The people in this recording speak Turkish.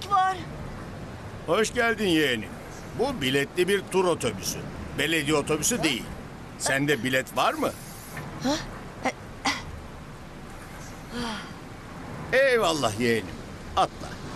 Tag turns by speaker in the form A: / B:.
A: bilet var.
B: Hoş geldin yeğenim. Bu biletli bir tur otobüsü. Belediye otobüsü değil. Sende bilet var mı? Eyvallah yeğenim. Atla.